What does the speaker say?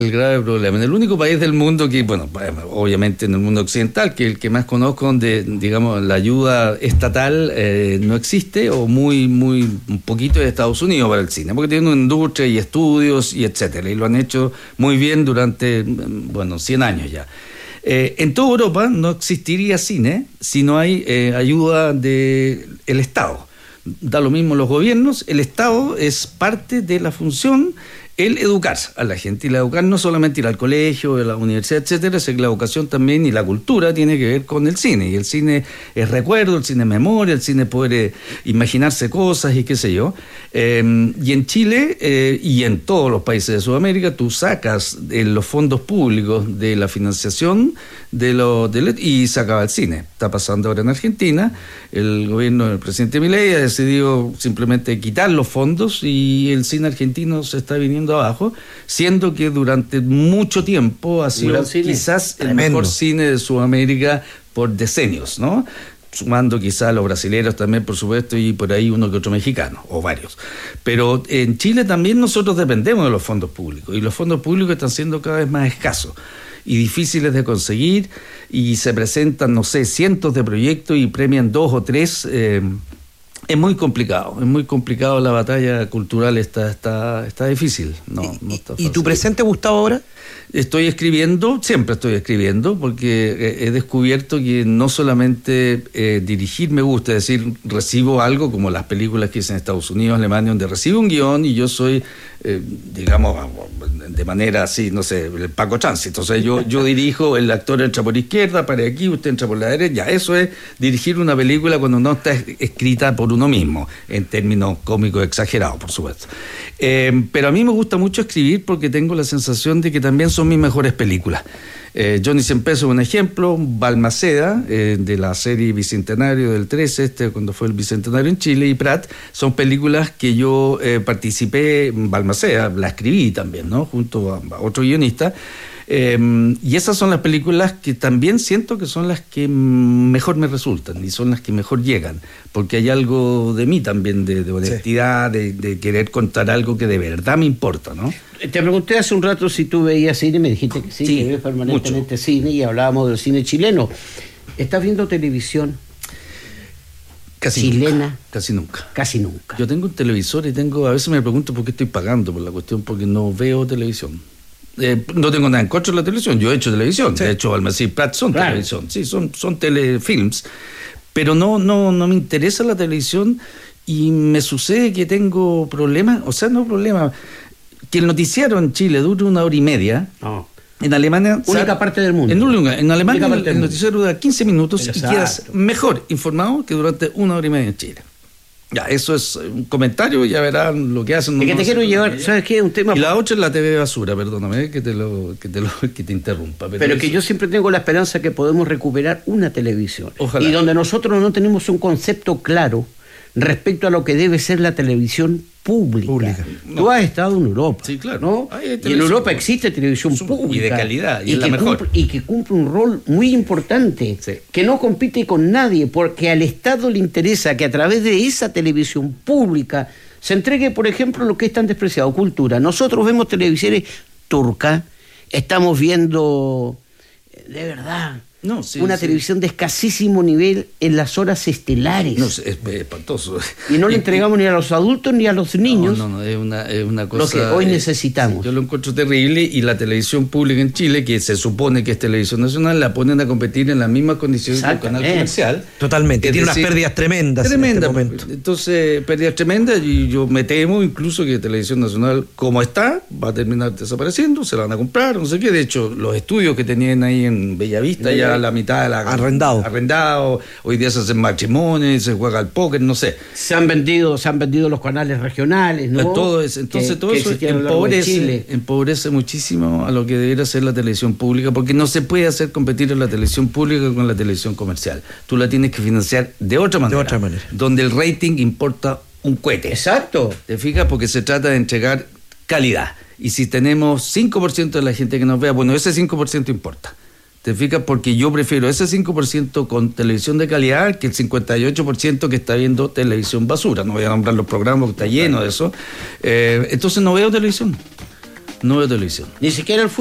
el grave problema. En el único país del mundo que, bueno, obviamente en el mundo occidental, que el que más conozco, donde, digamos, la ayuda estatal no existe, o muy un poquito de Estados Unidos para el cine, porque tienen una industria y estudios y etcétera, y lo han hecho muy bien durante, 100 años ya. En toda Europa no existiría cine si no hay ayuda del Estado. Da lo mismo los gobiernos, el Estado es parte de la función el educar a la gente, y la educar no solamente ir al colegio, a la universidad, etcétera, sino que la educación también y la cultura tiene que ver con el cine, y el cine es recuerdo, el cine es memoria, el cine puede imaginarse cosas y qué sé yo, y en Chile y en todos los países de Sudamérica tú sacas los fondos públicos de la financiación y se acaba el cine. Está pasando ahora en Argentina, el gobierno del presidente Milei ha decidido simplemente quitar los fondos y el cine argentino se está viniendo abajo, siendo que durante mucho tiempo ha sido quizás el mejor cine de Sudamérica por decenios, ¿no? Sumando quizás a los brasileños también, por supuesto, y por ahí uno que otro mexicano, o varios. Pero en Chile también nosotros dependemos de los fondos públicos, y los fondos públicos están siendo cada vez más escasos y difíciles de conseguir, y se presentan, no sé, cientos de proyectos y premian 2 o 3. Es muy complicado la batalla cultural, está difícil. No está fácil. ¿Y tu presente, Gustavo, ahora? Siempre estoy escribiendo, porque he descubierto que no solamente dirigir me gusta, es decir, recibo algo como las películas que hice en Estados Unidos, Alemania, donde recibo un guión y yo soy, digamos, de manera así, no sé, el Paco Tránsito. O sea, yo dirijo, el actor entra por izquierda, para aquí, usted entra por la derecha. Ya, eso es dirigir una película cuando no está escrita por uno mismo, en términos cómicos exagerados, por supuesto. Pero a mí me gusta mucho escribir porque tengo la sensación de que también son mis mejores películas. Johnny Cien Pesos es un ejemplo, Balmaceda, de la serie Bicentenario del 13, cuando fue el Bicentenario en Chile, y Prat, son películas que yo participé en Balmaceda, la escribí también, ¿no? Junto a otro guionista. Y esas son las películas que también siento que son las que mejor me resultan y son las que mejor llegan, porque hay algo de mí también, de honestidad, de querer contar algo que de verdad me importa, ¿no? Te pregunté hace un rato si tú veías cine, me dijiste que sí, que ves permanentemente mucho cine, y hablábamos del cine chileno. ¿Estás viendo televisión chilena? Casi nunca. Yo tengo un televisor y a veces me pregunto por qué estoy pagando por la cuestión, porque no veo televisión. No tengo nada en contra de la televisión, yo he hecho televisión, de hecho Balmaceda y Prat son televisión, sí, son telefilms, pero no me interesa la televisión, y me sucede que tengo problemas, que el noticiero en Chile dure 1 hora y media. No. En Alemania... Única parte del mundo. En Alemania el noticiero dura 15 minutos. Exacto. Y quedas mejor informado que durante 1 hora y media en Chile. Ya, eso es un comentario, ya verán lo que hacen. Es que te quiero llevar, ¿sabes qué? Un tema... Y la otra es la TV basura, perdóname que te interrumpa. Pero que yo siempre tengo la esperanza que podemos recuperar una televisión. Ojalá. Y donde nosotros no tenemos un concepto claro respecto a lo que debe ser la televisión pública. No. Tú has estado en Europa. Sí, claro. ¿No? Y en Europa existe televisión pública. Y de calidad, y es la mejor. Y que cumple un rol muy importante, que no compite con nadie, porque al Estado le interesa que a través de esa televisión pública se entregue, por ejemplo, lo que es tan despreciado, cultura. Nosotros vemos televisiones turcas, estamos viendo, de verdad... una televisión de escasísimo nivel en las horas estelares. No, es espantoso. Y no le entregamos ni a los adultos ni a los niños es una cosa... lo que hoy necesitamos. Yo lo encuentro terrible, y la televisión pública en Chile, que se supone que es televisión nacional, la ponen a competir en las mismas condiciones que el canal comercial. Totalmente. Tiene unas pérdidas tremendas en este momento. Entonces, pérdidas tremendas, y yo me temo incluso que televisión nacional, como está, va a terminar desapareciendo, se la van a comprar, no sé qué. De hecho, los estudios que tenían ahí en Bellavista ya la mitad de la arrendado, hoy día se hacen matrimonios, se juega al póker, no sé. Se han vendido los canales regionales, ¿no? Todo eso empobrece muchísimo a lo que debería ser la televisión pública, porque no se puede hacer competir en la televisión pública con la televisión comercial. Tú la tienes que financiar de otra manera. Donde el rating importa un cohete. Exacto. ¿Te fijas? Porque se trata de entregar calidad. Y si tenemos 5% de la gente que nos vea, bueno, ese 5% importa. ¿Te fijas? Porque yo prefiero ese 5% con televisión de calidad que el 58% que está viendo televisión basura. No voy a nombrar los programas porque está lleno de eso. Entonces no veo televisión. No veo televisión. Ni siquiera el